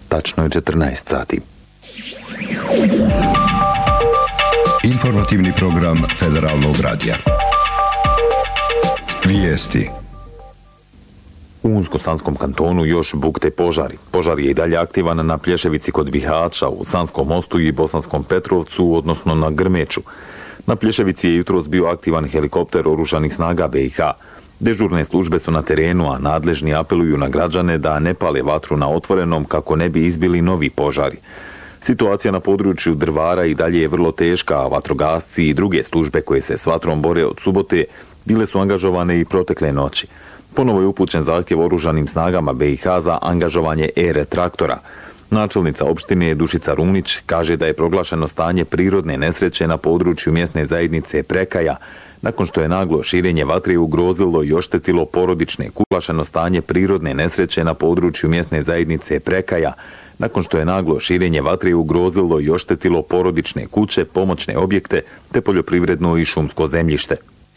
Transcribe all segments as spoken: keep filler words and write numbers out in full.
Tačno je četrnaest sati. Informativni program Federalnog radija. Vijesti. U Unsko-Sanskom kantonu još bukte požari. Požar je i dalje aktivan na Plješevici kod Bihaća, u Sanskom mostu i Bosanskom Petrovcu, odnosno na Grmeću. Na Plješevici je jutros bio aktivan helikopter oružanih snaga B i H. Dežurne službe su na terenu, a nadležni apeluju na građane da ne pale vatru na otvorenom kako ne bi izbili novi požari. Situacija na području Drvara i dalje je vrlo teška, a vatrogasci i druge službe koje se s vatrom bore od subote bile su angažovane i protekle noći. Ponovo je upućen zahtjev oružanim snagama B i H za angažovanje ere traktora. Načelnica opštine Dušica Runić kaže da je proglašeno stanje prirodne nesreće na području mjesne zajednice Prekaja, nakon što je naglo širenje vatre ugrozilo i oštetilo porodične kuće. Proglašeno stanje prirodne nesreće na području mjesne zajednice Prekaja, nakon što je naglo širenje vatre ugrozilo i oštetilo porodične kuće, pomoćne objekte te poljoprivredno i šumsko zemljište.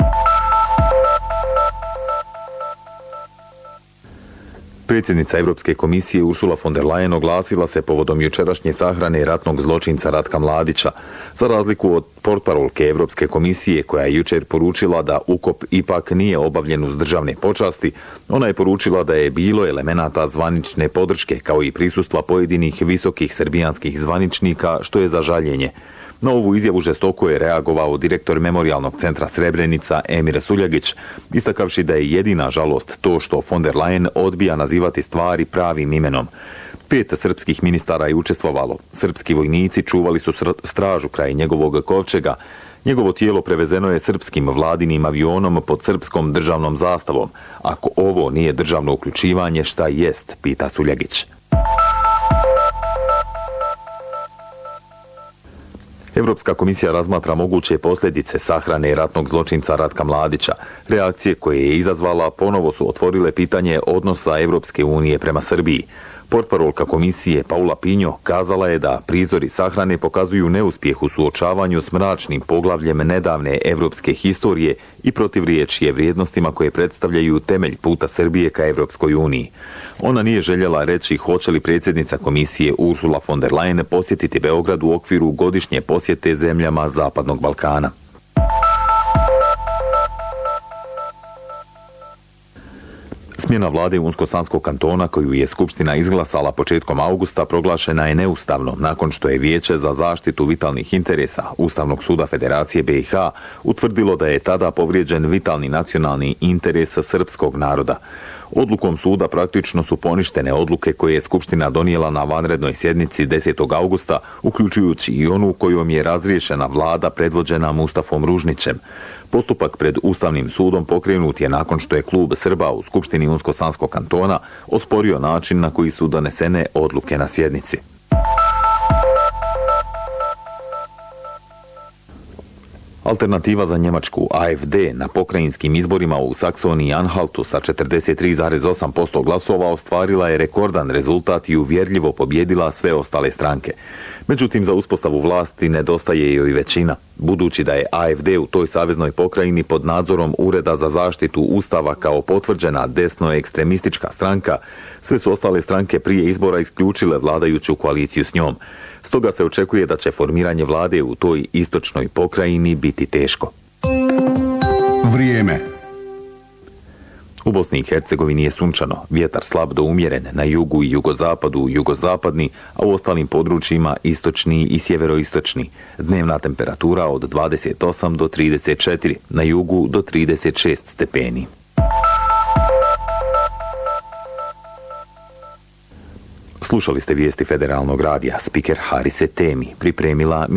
Predsjednica Europske komisije Ursula von der Leyen oglasila se povodom jučerašnje sahrane ratnog zločinca Ratka Mladića. Za razliku od portparolke Europske komisije koja je jučer poručila da ukop ipak nije obavljen uz državne počasti, ona je poručila da je bilo elemenata zvanične podrške kao i prisustva pojedinih visokih srbijanskih zvaničnika, što je za žaljenje. Na ovu izjavu žestoko je reagovao direktor Memorijalnog centra Srebrenica Emir Suljagić, istakavši da je jedina žalost to što von der Leyen odbija nazivati stvari pravim imenom. Pet srpskih ministara je učestvovalo. Srpski vojnici čuvali su stražu kraj njegovog kovčega. Njegovo tijelo prevezeno je srpskim vladinim avionom pod srpskom državnom zastavom. Ako ovo nije državno uključivanje, šta jest, pita Suljagić. Europska komisija razmatra moguće posljedice sahrane ratnog zločinca Ratka Mladića. Reakcije koje je izazvala ponovo su otvorile pitanje odnosa Europske unije prema Srbiji. Portparolka komisije Paula Pinjo kazala je da prizori sahrane pokazuju neuspjeh u suočavanju s mračnim poglavljem nedavne evropske historije i protivriječje vrijednostima koje predstavljaju temelj puta Srbije ka Evropskoj uniji. Ona nije željela reći hoće li predsjednica komisije Ursula von der Leyen posjetiti Beograd u okviru godišnje posjete zemljama Zapadnog Balkana. Smjena vlade Unsko-Sanskog kantona koju je Skupština izglasala početkom augusta proglašena je neustavnom nakon što je Vijeće za zaštitu vitalnih interesa Ustavnog suda Federacije B i H utvrdilo da je tada povrijeđen vitalni nacionalni interes srpskog naroda. Odlukom suda praktično su poništene odluke koje je Skupština donijela na vanrednoj sjednici desetog augusta, uključujući i onu kojom je razriješena vlada predvođena Mustafom Ružnićem. Postupak pred Ustavnim sudom pokrenut je nakon što je klub Srba u Skupštini Unsko-Sanskog kantona osporio način na koji su donesene odluke na sjednici. Alternativa za Njemačku A F D na pokrajinskim izborima u Saksoniji i Anhaltu sa četrdeset tri zarez osam posto glasova ostvarila je rekordan rezultat i uvjerljivo pobjedila sve ostale stranke. Međutim, za uspostavu vlasti nedostaje joj većina, budući da je A F D u toj saveznoj pokrajini pod nadzorom Ureda za zaštitu Ustava kao potvrđena desno-ekstremistička stranka, sve su ostale stranke prije izbora isključile vladajuću koaliciju s njom. Stoga se očekuje da će formiranje vlade u toj istočnoj pokrajini biti teško. Vrijeme. U Bosni i Hercegovini je sunčano, vjetar slab do umjeren, na jugu i jugozapadu jugozapadni, a u ostalim područjima istočni i sjeveroistočni. Dnevna temperatura od dvadeset osam do trideset četiri, na jugu do trideset šest stepeni. Slušali ste vijesti Federalnog radija, spiker Harise Temi, pripremila